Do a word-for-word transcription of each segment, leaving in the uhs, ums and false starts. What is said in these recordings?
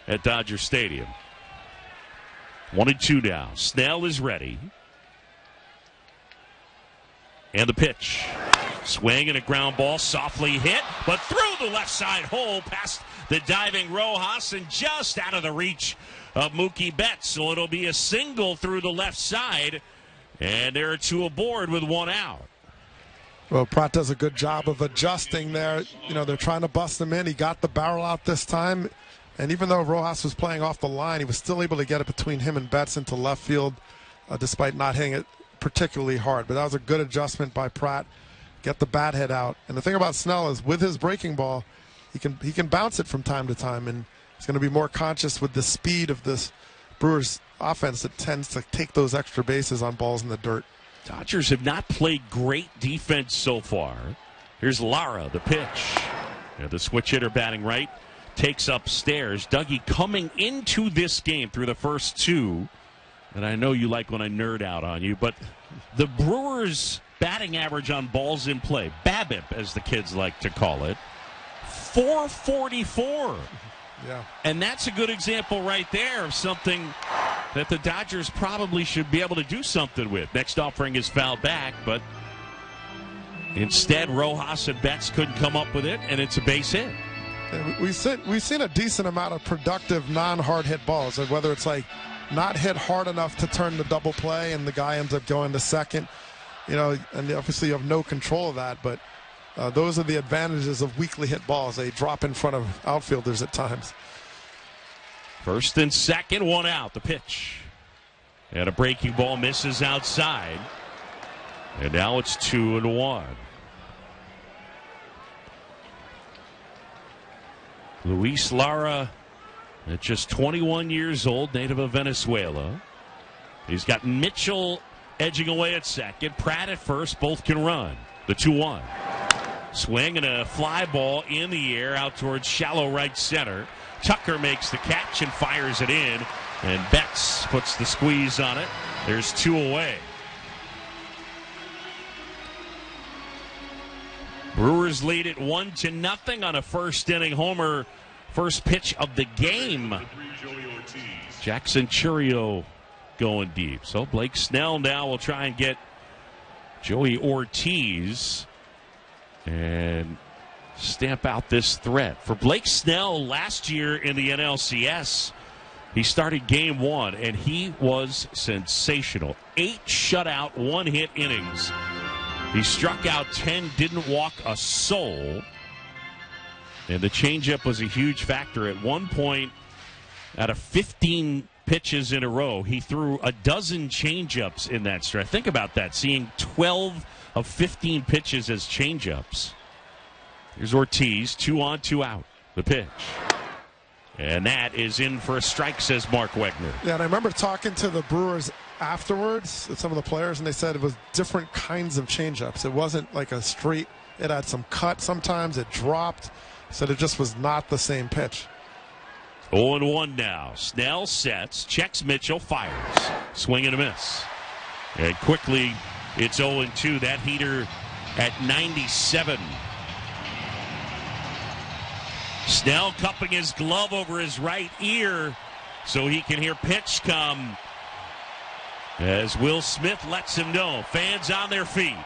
at Dodger Stadium. One and two now. Snell is ready. And the pitch. Swing and a ground ball, softly hit, but through the left side hole past the diving Rojas and just out of the reach of Mookie Betts. So it'll be a single through the left side, and there are two aboard with one out. Well, Pratt does a good job of adjusting there. You know, they're trying to bust him in. He got the barrel out this time, and even though Rojas was playing off the line, he was still able to get it between him and Betts into left field, uh, despite not hitting it particularly hard. But that was a good adjustment by Pratt. Get the bat head out. And the thing about Snell is with his breaking ball, he can he can bounce it from time to time, and he's going to be more conscious with the speed of this Brewers offense that tends to take those extra bases on balls in the dirt. Dodgers have not played great defense so far. Here's Lara, the pitch. And the switch hitter batting right takes upstairs. Dougie coming into this game through the first two, and I know you like when I nerd out on you, but the Brewers' batting average on balls in play, BABIP as the kids like to call it, four forty-four. Yeah. And that's a good example right there of something that the Dodgers probably should be able to do something with. Next offering is fouled back, but instead Rojas and Betts couldn't come up with it, and it's a base hit. Yeah, we've seen, we've seen a decent amount of productive non-hard hit balls, whether it's like not hit hard enough to turn the double play and the guy ends up going to second. You know, and obviously you have no control of that, but uh, those are the advantages of weakly hit balls. They drop in front of outfielders at times. First and second, one out. The pitch. And a breaking ball misses outside. And now it's two and one. Luis Lara, at just twenty-one years old, native of Venezuela. He's got Mitchell edging away at second. Pratt at first. Both can run. The two one. Swing and a fly ball in the air out towards shallow right center. Tucker makes the catch and fires it in. And Betts puts the squeeze on it. There's two away. Brewers lead it one to nothing on a first inning homer. First pitch of the game. Jackson Chourio going deep. So Blake Snell now will try and get Joey Ortiz and stamp out this threat. For Blake Snell, last year in the N L C S, he started game one, and he was sensational. Eight shutout, one-hit innings. He struck out ten, didn't walk a soul. And the changeup was a huge factor. At one point, out of fifteen pitches in a row, he threw a dozen changeups in that stretch. Think about that, seeing twelve of fifteen pitches as changeups. Here's Ortiz, two on, two out. The pitch. And that is in for a strike, says Mark Wegner. Yeah, and I remember talking to the Brewers afterwards, some of the players, and they said it was different kinds of changeups. It wasn't like a straight, it had some cut sometimes, it dropped. Said it just was not the same pitch. oh and one now. Snell sets, checks Mitchell, fires. Swing and a miss. And quickly, it's oh and two. That heater at ninety-seven. Snell cupping his glove over his right ear so he can hear pitch come as Will Smith lets him know. Fans on their feet.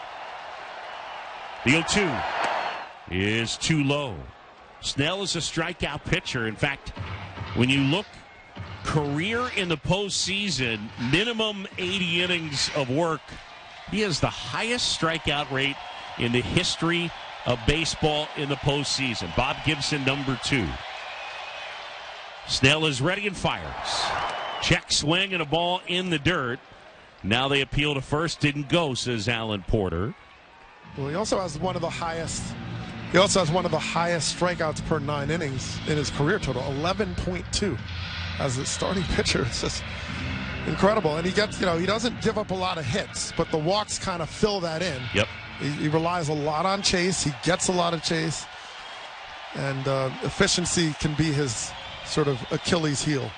The oh two is too low. Snell is a strikeout pitcher. In fact, when you look career in the postseason, minimum eighty innings of work, he has the highest strikeout rate in the history of baseball in the postseason. Bob Gibson, number two. Snell is ready and fires. Check swing and a ball in the dirt. Now they appeal to first. Didn't go, says Alan Porter. Well, he also has one of the highest. He also has one of the highest strikeouts per nine innings in his career total, eleven point two. As a starting pitcher, it's just incredible. And he gets, you know, he doesn't give up a lot of hits, but the walks kind of fill that in. Yep. He, he relies a lot on chase. He gets a lot of chase, and uh, efficiency can be his sort of Achilles heel.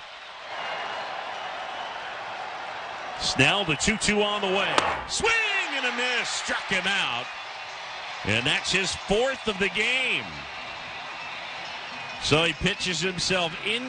Snell, the two two on the way. Swing and a miss. Struck him out. And that's his fourth of the game. So he pitches himself in.